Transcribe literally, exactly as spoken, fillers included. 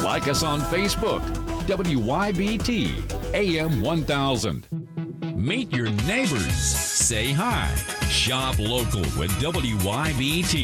Like us on Facebook. W Y B T A M one thousand. Meet your neighbors. Say hi. Shop local with W Y B T.